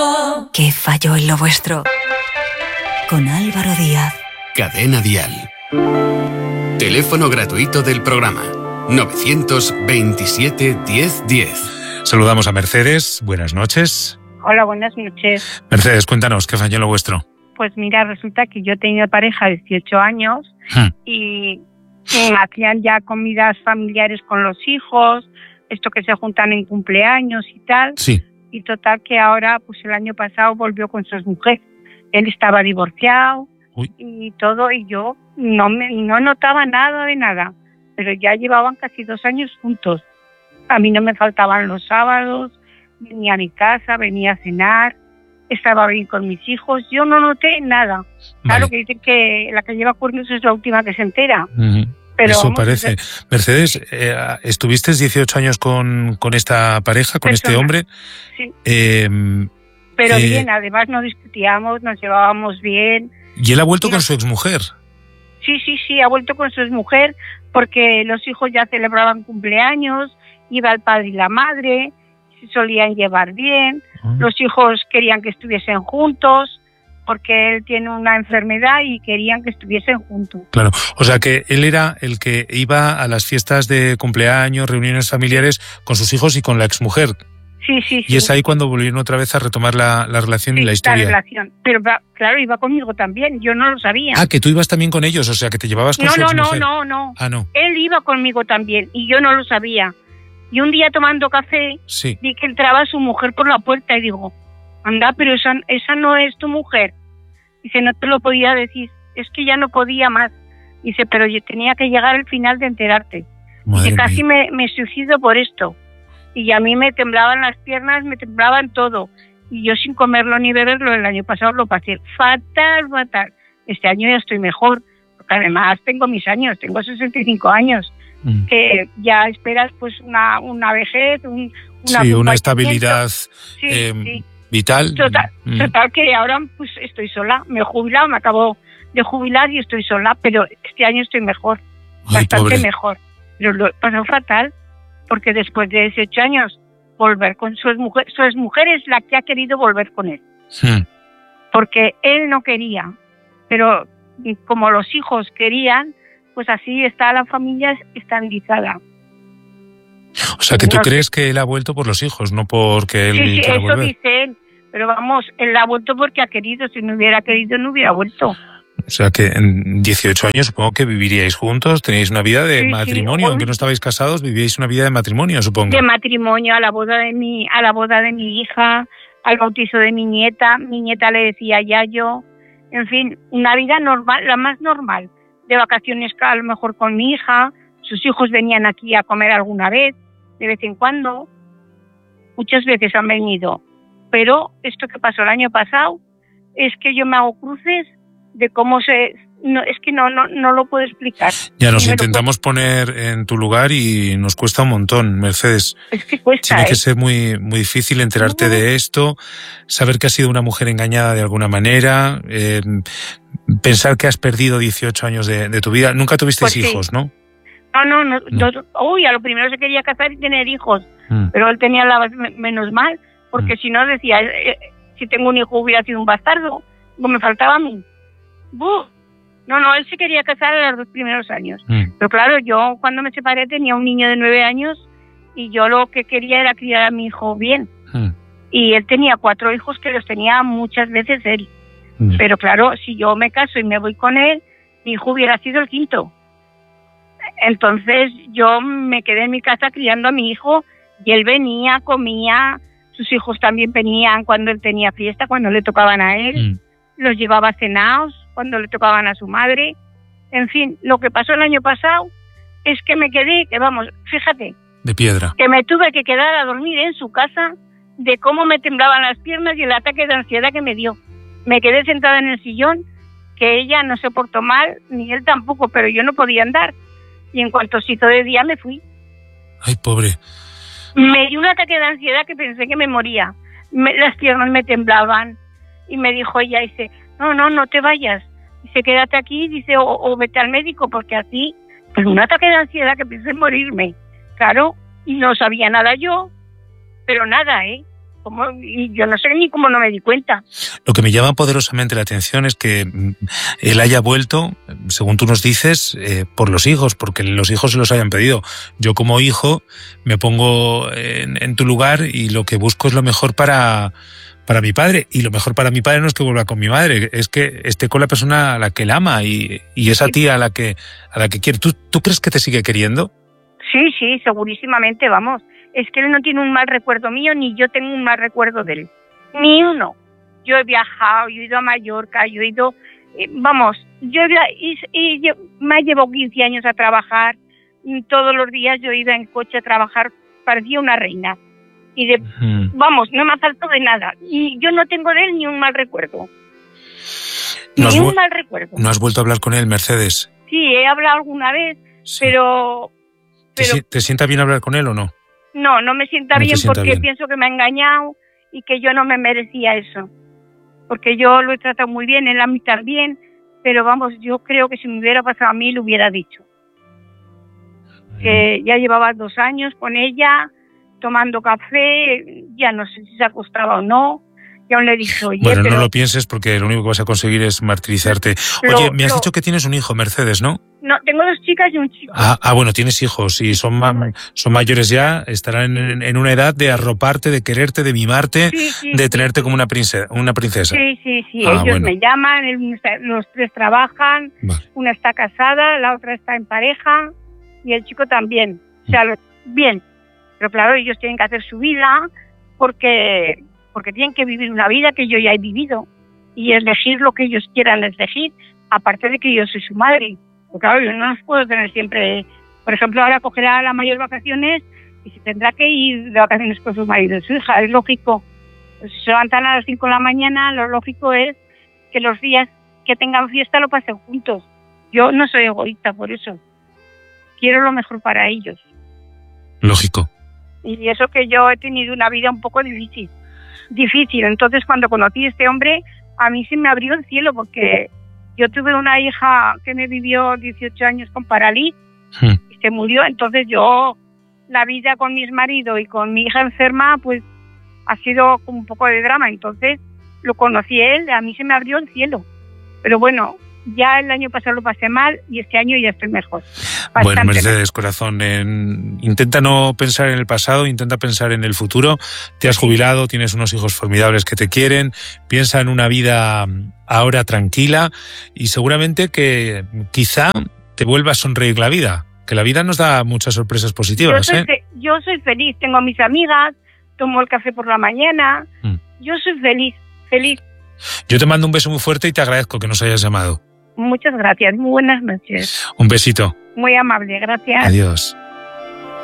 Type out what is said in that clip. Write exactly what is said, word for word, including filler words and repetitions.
Rojo. ¿Qué falló en lo vuestro? Con Álvaro Díaz. Cadena Dial. Teléfono gratuito del programa novecientos veintisiete diez diez. Saludamos a Mercedes. Buenas noches. Hola, buenas noches. Mercedes, cuéntanos, ¿qué falló en lo vuestro? Pues mira, resulta que yo he tenido pareja de dieciocho años hmm. y eh, hacían ya comidas familiares con los hijos, esto que se juntan en cumpleaños y tal. Sí. Y total que ahora, pues el año pasado volvió con su mujer. Él estaba divorciado. Uy. Y todo, y yo no me no notaba nada de nada, pero ya llevaban casi dos años juntos. A mí no me faltaban los sábados, venía a mi casa, venía a cenar, estaba bien con mis hijos, yo no noté nada. Vale. Claro que dicen que la que lleva cuernos es la última que se entera. Uh-huh. Pero eso vamos, parece. Es... Mercedes, eh, ¿estuviste dieciocho años con, con esta pareja, con Persona. este hombre? Sí. Eh, pero eh... bien, además no discutíamos, nos llevábamos bien. ¿Y él ha vuelto y con no... su exmujer? Sí, sí, sí, ha vuelto con su exmujer porque los hijos ya celebraban cumpleaños, iba el padre y la madre, se solían llevar bien, uh-huh. Los hijos querían que estuviesen juntos porque él tiene una enfermedad y querían que estuviesen juntos. Claro, o sea que él era el que iba a las fiestas de cumpleaños, reuniones familiares con sus hijos y con la exmujer. Sí, sí, y sí. es ahí cuando volvieron otra vez a retomar la, la relación sí, y la historia. La relación, pero claro, iba conmigo también, yo no lo sabía. Ah, que tú ibas también con ellos, o sea, que te llevabas con no, su no, exmujer. No, no, no, Ah, no. Él iba conmigo también y yo no lo sabía. Y un día tomando café, sí. vi que entraba su mujer por la puerta y digo, anda, pero esa, esa no es tu mujer. Dice, no te lo podía decir, es que ya no podía más. Dice, pero yo tenía que llegar al final de enterarte. Madre Dice, casi mía. me, me suicido por esto. Y a mí me temblaban las piernas, me temblaban todo. Y yo sin comerlo ni beberlo, el año pasado lo pasé fatal, fatal. Este año ya estoy mejor, porque además tengo mis años, tengo sesenta y cinco años. Mm. Que ya esperas pues una, una vejez, un, una sí, una estabilidad sí, eh, sí. vital. Total, mm. total que ahora pues estoy sola, me he jubilado, me acabo de jubilar y estoy sola, pero este año estoy mejor, Ay, bastante pobre. mejor. Pero lo he pasado fatal, porque después de dieciocho años volver con su exmujer, su exmujer es la que ha querido volver con él. Sí. Porque él no quería, pero como los hijos querían, pues así está la familia estabilizada. O sea, que tú no, crees que él ha vuelto por los hijos, no porque él sí, sí, quiera eso volver. dice él, pero vamos, él ha vuelto porque ha querido, si no hubiera querido no hubiera vuelto. O sea, que en dieciocho años supongo que viviríais juntos, teníais una vida de sí, matrimonio, sí. aunque no estabais casados, vivíais una vida de matrimonio, supongo. De matrimonio, a la boda de mi, a la boda de mi hija, al bautizo de mi nieta, mi nieta le decía Yayo, en fin, una vida normal, la más normal. De vacaciones a lo mejor con mi hija, sus hijos venían aquí a comer alguna vez, de vez en cuando, muchas veces han venido, pero esto que pasó el año pasado es que yo me hago cruces de cómo se... No, es que no, no, no lo puedo explicar. Ya nos sí intentamos poner en tu lugar y nos cuesta un montón, Mercedes. Es que cuesta, Tiene ¿eh? que ser muy, muy difícil enterarte no. de esto, saber que has sido una mujer engañada de alguna manera, eh, pensar que has perdido dieciocho años de, de tu vida. Nunca tuvisteis pues hijos, sí. ¿no? No, no, no. no. no uy, a lo primero se quería casar y tener hijos, mm. pero él tenía la menos mal, porque mm. si no decía, eh, si tengo un hijo hubiera sido un bastardo, como me faltaba a mí. ¡Buf! No, no, él se quería casar a los dos primeros años. Mm. Pero claro, yo cuando me separé tenía un niño de nueve años y yo lo que quería era criar a mi hijo bien. Mm. Y él tenía cuatro hijos que los tenía muchas veces él. Mm. Pero claro, si yo me caso y me voy con él, mi hijo hubiera sido el quinto. Entonces yo me quedé en mi casa criando a mi hijo y él venía, comía, sus hijos también venían cuando él tenía fiesta, cuando le tocaban a él, mm. los llevaba cenados cuando le tocaban a su madre. En fin, lo que pasó el año pasado es que me quedé, que vamos, fíjate. De piedra. Que me tuve que quedar a dormir en su casa de cómo me temblaban las piernas y el ataque de ansiedad que me dio. Me quedé sentada en el sillón, que ella no se portó mal, ni él tampoco, pero yo no podía andar. Y en cuanto se hizo de día me fui. Ay, pobre. Me dio un ataque de ansiedad que pensé que me moría. Me, las piernas me temblaban. Y me dijo ella, dice, no, no, no te vayas. Dice, quédate aquí, dice, o, o vete al médico, porque así, pues un ataque de ansiedad que pensé en morirme. Claro, y no sabía nada yo, pero nada, ¿eh? ¿Cómo? Y yo no sé ni cómo no me di cuenta. Lo que me llama poderosamente la atención es que él haya vuelto, según tú nos dices, eh, por los hijos, porque los hijos se los hayan pedido. Yo como hijo me pongo en, en tu lugar y lo que busco es lo mejor para, para mi padre. Y lo mejor para mi padre no es que vuelva con mi madre, es que esté con la persona a la que él ama y, y esa tía a la que, a la que quiere. ¿Tú, ¿Tú crees que te sigue queriendo? Sí, sí, segurísimamente, vamos. Es que él no tiene un mal recuerdo mío, ni yo tengo un mal recuerdo de él. Ni uno. Yo he viajado, yo he ido a Mallorca, yo he ido... Eh, vamos, yo, y, y, yo me llevo quince años a trabajar. Y todos los días yo iba en coche a trabajar, parecía una reina. Y de, uh-huh. vamos, no me ha faltado de nada. Y yo no tengo de él ni un mal recuerdo. ¿No ni has, un mal recuerdo. ¿No has vuelto a hablar con él, Mercedes? Sí, he hablado alguna vez, sí. pero... pero ¿Te, ¿Te sienta bien hablar con él o no? No, no me sienta no bien sienta porque bien. pienso que me ha engañado y que yo no me merecía eso. Porque yo lo he tratado muy bien, él a mí también, pero vamos, yo creo que si me hubiera pasado a mí, lo hubiera dicho. Mm. Que ya llevaba dos años con ella, tomando café, ya no sé si se acostaba o no. Y aún le he dicho, oye, bueno, pero... no lo pienses porque lo único que vas a conseguir es martirizarte. Lo, oye, me has lo... dicho que tienes un hijo, Mercedes, ¿no? No, tengo dos chicas y un chico. Ah, ah bueno, tienes hijos y son, ma son mayores ya, estarán en, en una edad de arroparte, de quererte, de mimarte, sí, sí, de tenerte sí. como una princesa. Una princesa. Sí, sí, sí. Ah, Ellos bueno. me llaman, los tres trabajan, vale. Una está casada, la otra está en pareja y el chico también. O sea, lo, bien. Pero claro, ellos tienen que hacer su vida porque, porque tienen que vivir una vida que yo ya he vivido y elegir lo que ellos quieran elegir, aparte de que yo soy su madre. Porque claro, yo no los puedo tener siempre. Por ejemplo, ahora cogerá las mayores vacaciones y se tendrá que ir de vacaciones con su marido y su hija, es lógico. Pues si se levantan a las cinco de la mañana, lo lógico es que los días que tengan fiesta lo pasen juntos. Yo no soy egoísta por eso. Quiero lo mejor para ellos. Lógico. Y eso que yo he tenido una vida un poco difícil. Difícil. Entonces, cuando conocí a este hombre, a mí se me abrió el cielo porque yo tuve una hija que me vivió dieciocho años con parálisis hmm. y se murió. Entonces yo, la vida con mi marido y con mi hija enferma, pues ha sido como un poco de drama. Entonces lo conocí a él, a mí se me abrió el cielo. Pero bueno, ya el año pasado lo pasé mal y este año ya estoy mejor. Bastante bueno, Mercedes, corazón, en... intenta no pensar en el pasado, intenta pensar en el futuro. Te has jubilado, tienes unos hijos formidables que te quieren, piensa en una vida ahora tranquila y seguramente que quizá te vuelva a sonreír la vida, que la vida nos da muchas sorpresas positivas. Yo soy, ¿eh? fe- yo soy feliz, tengo a mis amigas, tomo el café por la mañana, mm. yo soy feliz, feliz. Yo te mando un beso muy fuerte y te agradezco que nos hayas llamado. Muchas gracias, muy buenas noches. Un besito. Muy amable, gracias. Adiós.